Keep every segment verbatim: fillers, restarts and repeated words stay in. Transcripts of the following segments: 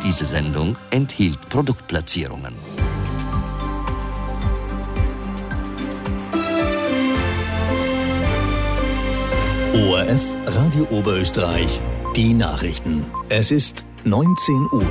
Diese Sendung enthielt Produktplatzierungen. O R F Radio Oberösterreich, die Nachrichten. Es ist neunzehn Uhr.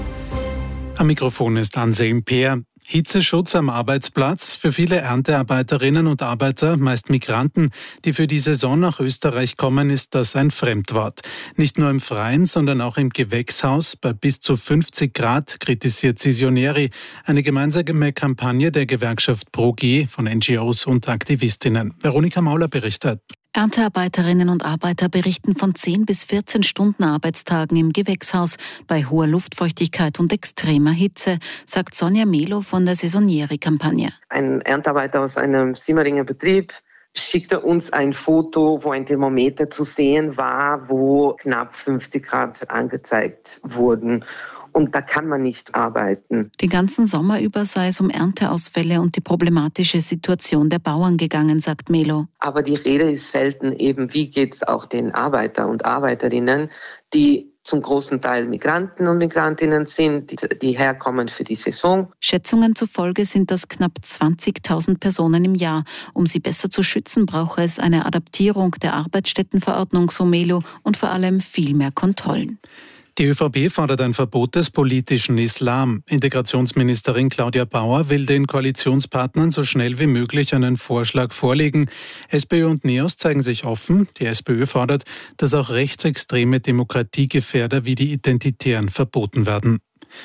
Am Mikrofon ist Anselm Peer. Hitzeschutz am Arbeitsplatz. Für viele Erntearbeiterinnen und Arbeiter, meist Migranten, die für die Saison nach Österreich kommen, ist das ein Fremdwort. Nicht nur im Freien, sondern auch im Gewächshaus bei bis zu fünfzig Grad, kritisiert Cisioneri, eine gemeinsame Kampagne der Gewerkschaft ProG von N G Os und Aktivistinnen. Veronika Mauler berichtet. Erntearbeiterinnen und Arbeiter berichten von zehn bis vierzehn Stunden Arbeitstagen im Gewächshaus bei hoher Luftfeuchtigkeit und extremer Hitze, sagt Sonja Melo von der Cisioneri-Kampagne. Ein Erntearbeiter aus einem Simmeringer Betrieb schickte uns ein Foto, wo ein Thermometer zu sehen war, wo knapp fünfzig Grad angezeigt wurden. Und da kann man nicht arbeiten. Den ganzen Sommer über sei es um Ernteausfälle und die problematische Situation der Bauern gegangen, sagt Melo. Aber die Rede ist selten eben, wie geht es auch den Arbeiter und Arbeiterinnen, die zum großen Teil Migranten und Migrantinnen sind, die, die herkommen für die Saison. Schätzungen zufolge sind das knapp zwanzigtausend Personen im Jahr. Um sie besser zu schützen, brauche es eine Adaptierung der Arbeitsstättenverordnung, so Melo, und vor allem viel mehr Kontrollen. Die ÖVP fordert ein Verbot des politischen Islam. Integrationsministerin Claudia Bauer will den Koalitionspartnern so schnell wie möglich einen Vorschlag vorlegen. SPÖ und NEOS zeigen sich offen. Die SPÖ fordert, dass auch rechtsextreme Demokratiegefährder wie die Identitären verboten werden.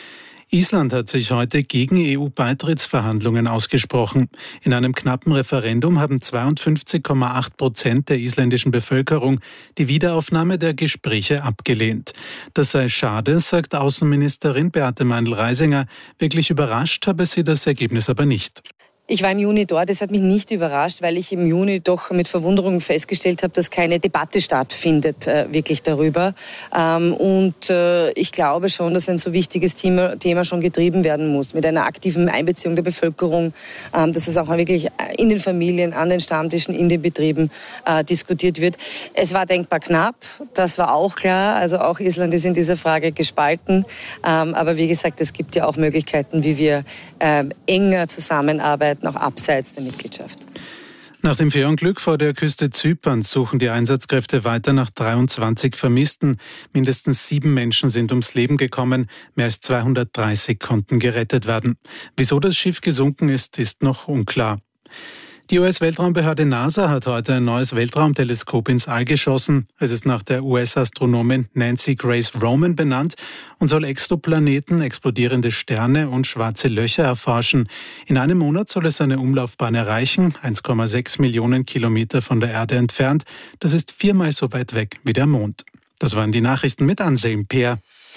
Island hat sich heute gegen E U-Beitrittsverhandlungen ausgesprochen. In einem knappen Referendum haben zweiundfünfzig Komma acht Prozent der isländischen Bevölkerung die Wiederaufnahme der Gespräche abgelehnt. Das sei schade, sagt Außenministerin Beate Meindl-Reisinger. Wirklich überrascht habe sie das Ergebnis aber nicht. Ich war im Juni dort, es hat mich nicht überrascht, weil ich im Juni doch mit Verwunderung festgestellt habe, dass keine Debatte stattfindet, äh, wirklich darüber. Ähm, und äh, ich glaube schon, dass ein so wichtiges Thema, Thema schon getrieben werden muss, mit einer aktiven Einbeziehung der Bevölkerung, ähm, dass es auch wirklich in den Familien, an den Stammtischen, in den Betrieben äh, diskutiert wird. Es war denkbar knapp, das war auch klar, also auch Island ist in dieser Frage gespalten. Ähm, aber wie gesagt, es gibt ja auch Möglichkeiten, wie wir äh, enger zusammenarbeiten, auch abseits der Mitgliedschaft. Nach dem Fährunglück vor der Küste Zyperns suchen die Einsatzkräfte weiter nach dreiundzwanzig Vermissten. Mindestens sieben Menschen sind ums Leben gekommen, mehr als zweihundertdreißig konnten gerettet werden. Wieso das Schiff gesunken ist, ist noch unklar. Die U S-Weltraumbehörde NASA hat heute ein neues Weltraumteleskop ins All geschossen. Es ist nach der U S-Astronomin Nancy Grace Roman benannt und soll Exoplaneten, explodierende Sterne und schwarze Löcher erforschen. In einem Monat soll es seine Umlaufbahn erreichen, eins Komma sechs Millionen Kilometer von der Erde entfernt. Das ist viermal so weit weg wie der Mond. Das waren die Nachrichten mit Anselm Peer.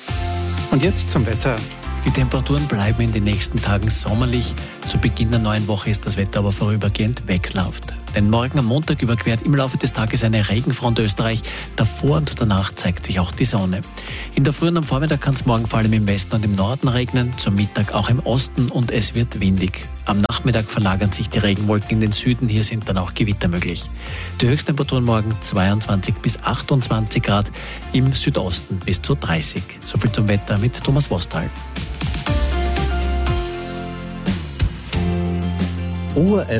Und jetzt zum Wetter. Die Temperaturen bleiben in den nächsten Tagen sommerlich. Zu Beginn der neuen Woche ist das Wetter aber vorübergehend wechselhaft. Denn morgen am Montag überquert im Laufe des Tages eine Regenfront Österreich. Davor und danach zeigt sich auch die Sonne. In der Früh und am Vormittag kann es morgen vor allem im Westen und im Norden regnen, zum Mittag auch im Osten und es wird windig. Am Nachmittag verlagern sich die Regenwolken in den Süden, hier sind dann auch Gewitter möglich. Die Höchsttemperaturen morgen zweiundzwanzig bis achtundzwanzig Grad, im Südosten bis zu dreißig. Soviel zum Wetter mit Thomas Wostal. O R F